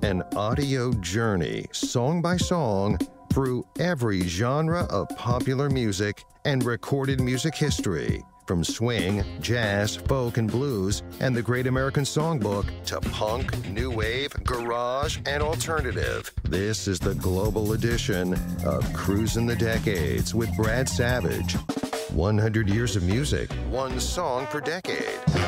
An audio journey, song by song, through every genre of popular music and recorded music history. From swing, jazz, folk, and blues, and the Great American Songbook to punk, new wave, garage, and alternative. This is the global edition of Cruising the Decades with Brad Savage. 100 years of music, one song per decade.